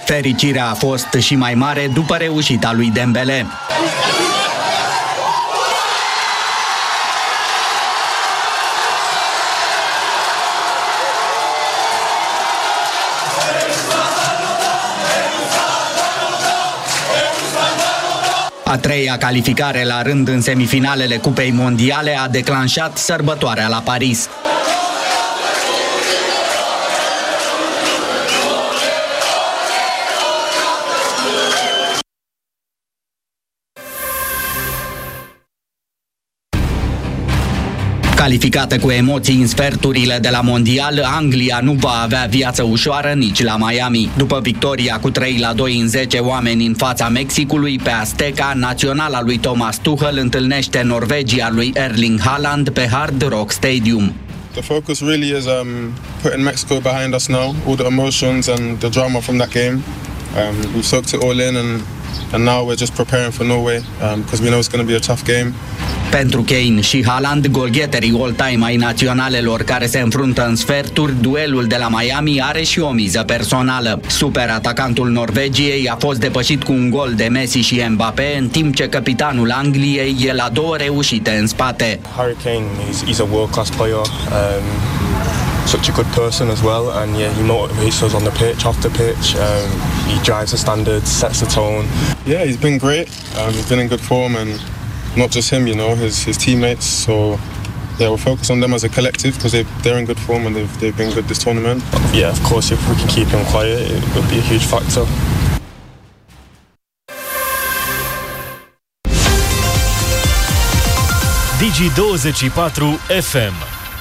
Fericirea a fost și mai mare după reușita lui Dembele. A treia calificare la rând în semifinalele Cupei Mondiale a declanșat sărbătoarea la Paris. Calificată cu emoții în sferturile de la Mondial, Anglia nu va avea viață ușoară nici la Miami. După victoria cu 3-2 în 10 oameni în fața Mexicului pe Azteca, naționala lui Thomas Tuchel întâlnește Norvegia lui Erling Haaland pe Hard Rock Stadium. The focus really is putting Mexico behind us now, all the emotions and the drama from that game. We've soaked it all in and now we're just preparing for Norway because we know it's going to be a tough game. Pentru Kane și Haaland, golgheterii all-time ai naționalelor care se înfruntă în sferturi, duelul de la Miami are și o miză personală. Superatacantul Norvegiei a fost depășit cu un gol de Messi și Mbappé, în timp ce capitanul Angliei e la 2 reușite în spate. Harry Kane, he's a world-class player. Such a good person as well, and yeah, he motivates us on the pitch, off the pitch. He drives the standards, sets the tone. Yeah, he's been great. He's been in good form, and not just him, you know, his teammates. So yeah, we'll focus on them as a collective because they're in good form and they've been good this tournament. Yeah, of course, if we can keep him quiet, it would be a huge factor. Digi24 FM.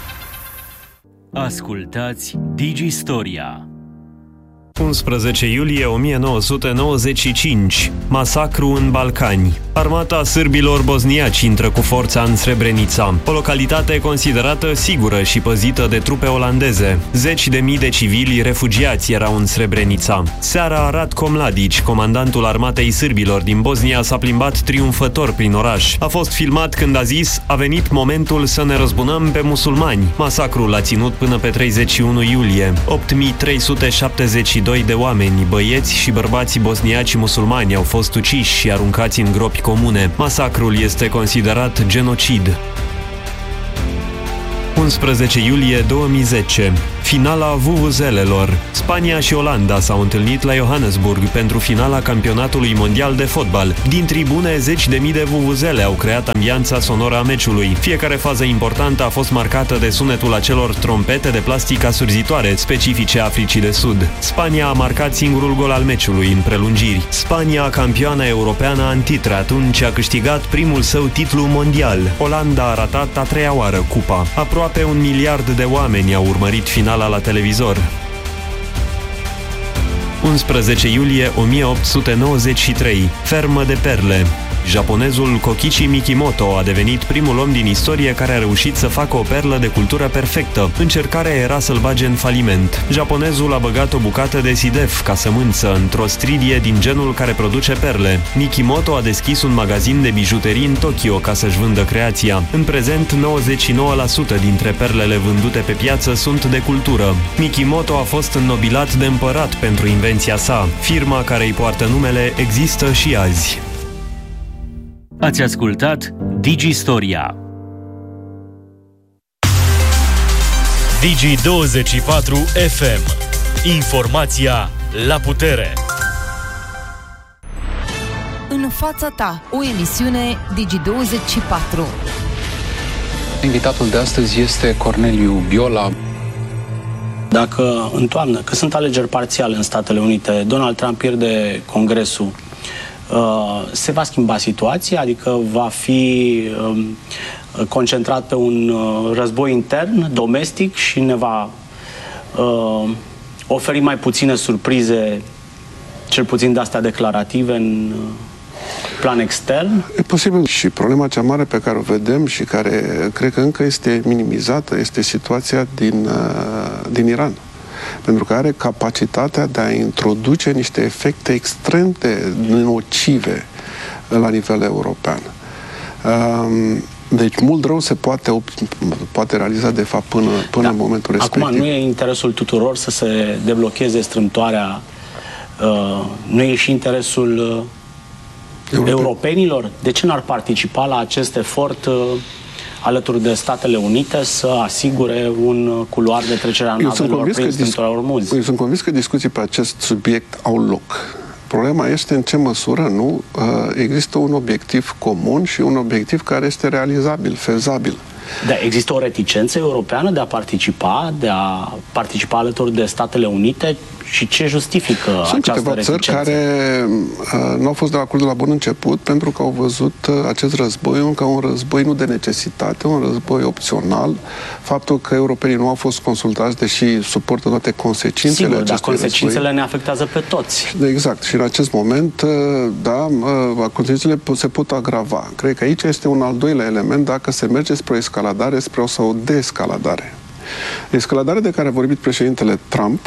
Ascultați Digistoria. 11 iulie 1995. Masacru în Balcani. Armata sârbilor bosniaci intră cu forța în Srebrenica, o localitate considerată sigură și păzită de trupe olandeze. Zeci de mii de civili refugiați erau în Srebrenica. Seara, Ratko Mladic, comandantul armatei sârbilor din Bosnia, s-a plimbat triumfător prin oraș. A fost filmat când a zis: "A venit momentul să ne răzbunăm pe musulmani." Masacrul a ținut până pe 31 iulie. 8372 de oameni, băieți și bărbați bosniaci musulmani au fost uciși și aruncați în gropi comune. Masacrul este considerat genocid. 11 iulie 2010. Finala vuvuzelelor. Spania și Olanda s-au întâlnit la Johannesburg pentru finala campionatului mondial de fotbal. Din tribune, zeci de mii de vuvuzele au creat ambianța sonoră a meciului. Fiecare fază importantă a fost marcată de sunetul acelor trompete de plastic asurzitoare, specifice Africii de Sud. Spania a marcat singurul gol al meciului în prelungiri. Spania, campioana europeană antitră, atunci a câștigat primul său titlu mondial. Olanda a ratat a treia oară cupa. Aproape 1 miliard de oameni au urmărit finala la televizor. 11 iulie 1893. Fermă de perle. Japonezul Kokichi Mikimoto a devenit primul om din istorie care a reușit să facă o perlă de cultură perfectă. Încercarea era să-l bage în faliment. Japonezul a băgat o bucată de sidef ca sămânță într-o stridie din genul care produce perle. Mikimoto a deschis un magazin de bijuterii în Tokyo ca să-și vândă creația. În prezent, 99% dintre perlele vândute pe piață sunt de cultură. Mikimoto a fost înnobilat de împărat pentru invenția sa. Firma care îi poartă numele există și azi. Ați ascultat Digistoria. Digi24 FM. Informația la putere. În fața ta, o emisiune Digi24. Invitatul de astăzi este Corneliu Biola. Dacă în toamnă, că sunt alegeri parțiale în Statele Unite, Donald Trump pierde Congresul, se va schimba situația, adică va fi concentrat pe un război intern, domestic, și ne va oferi mai puține surprize, cel puțin de astea declarative, în plan extern? E posibil. Și problema cea mare pe care o vedem și care cred că încă este minimizată este situația din Iran. Pentru că are capacitatea de a introduce niște efecte extrem de nocive la nivel european. Deci mult rău se poate realiza de fapt până în momentul respectiv. Acum nu e interesul tuturor să se deblocheze strâmtoarea Nu e și interesul europenilor? De ce n-ar participa la acest efort alături de Statele Unite să asigure un culoar de trecere a navelor prin strâmtoarea Ormuz? Eu sunt convins că discuții pe acest subiect au loc. Problema este în ce măsură nu există un obiectiv comun și un obiectiv care este realizabil, fezabil. Da, există o reticență europeană de a participa alături de Statele Unite și ce justifică această reticență? Sunt câteva țări care nu au fost de acord de la bun început pentru că au văzut acest război ca un război nu de necesitate, un război opțional. Faptul că europenii nu au fost consultați, deși suportă toate consecințele acestui război. Consecințele ne afectează pe toți. Exact. Și în acest moment, da, consecințele se pot agrava. Cred că aici este un al doilea element dacă se merge spre o escaladare, spre o deescaladare. Escaladarea de care a vorbit președintele Trump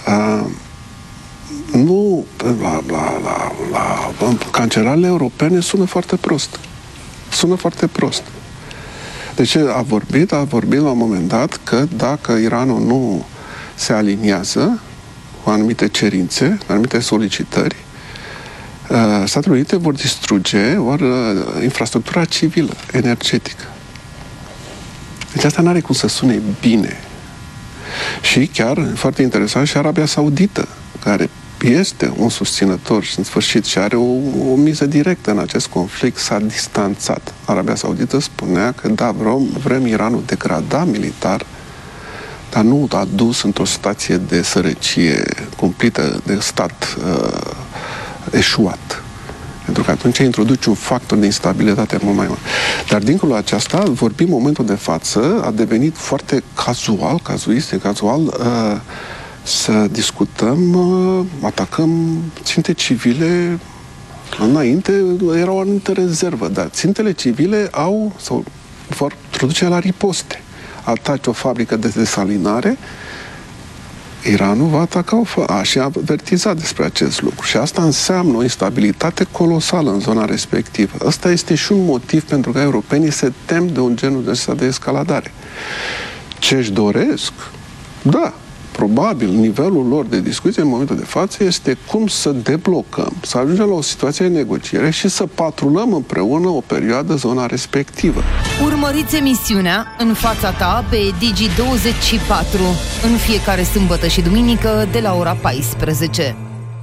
la cancelarele europene sună foarte prost. Sună foarte prost. Deci a vorbit la un moment dat că dacă Iranul nu se aliniază cu anumite cerințe, anumite solicitări, Statele Unite vor distruge infrastructura civilă, energetică. Deci asta n-are cum să sune bine. Și chiar, foarte interesant, și Arabia Saudită, care este un susținător și în sfârșit și are o miză directă în acest conflict, s-a distanțat. Arabia Saudită spunea că da, vrem Iranul degradat militar, dar nu a dus într-o situație de sărăcie cumplită de stat eșuat. Pentru că atunci introduci un factor de instabilitate mult mai mare. Dar dincolo de aceasta, vorbim în momentul de față, a devenit foarte casual, să discutăm, atacăm ținte civile. Înainte era o anumită rezervă, dar țintele civile vor introduce la riposte. Ataci o fabrică de desalinare, Iranul va ataca și a avertizat despre acest lucru. Și asta înseamnă o instabilitate colosală în zona respectivă. Ăsta este și un motiv pentru că europenii se tem de un genul de escaladare. Ce își doresc? Da, probabil nivelul lor de discuție în momentul de față este cum să deblocăm, să ajungem la o situație de negociere și să patrulăm împreună o perioadă zona respectivă. Urmăriți emisiunea În fața ta pe Digi24 în fiecare sâmbătă și duminică de la ora 14.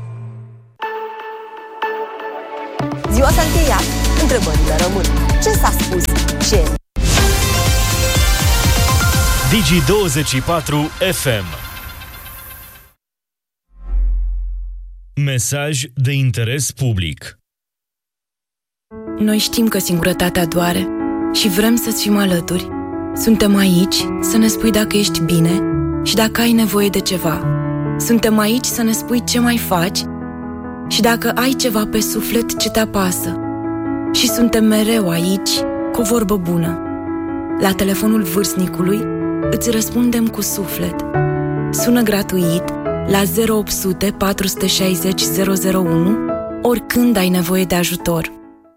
Ziua s-a încheiat, întrebările rămân. Ce s-a spus? Ce? Digi24 FM. Mesaj de interes public. Noi știm că singurătatea doare și vrem să-ți fim alături. Suntem aici să ne spui dacă ești bine și dacă ai nevoie de ceva. Suntem aici să ne spui ce mai faci și dacă ai ceva pe suflet ce te apasă. Și suntem mereu aici cu o vorbă bună. La telefonul vârstnicului îți răspundem cu suflet. Sună gratuit la 0800 460 001 oricând ai nevoie de ajutor.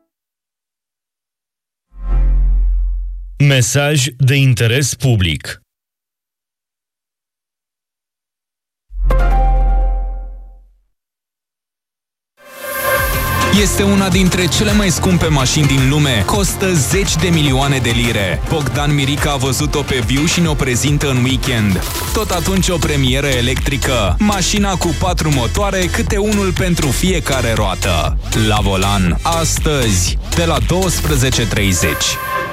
Mesaj de interes public. Este una dintre cele mai scumpe mașini din lume. Costă 10 de milioane de lire. Bogdan Mirica a văzut-o pe viu și ne-o prezintă în weekend. Tot atunci o premieră electrică. Mașina cu 4 motoare, câte unul pentru fiecare roată. La volan, astăzi, de la 12:30.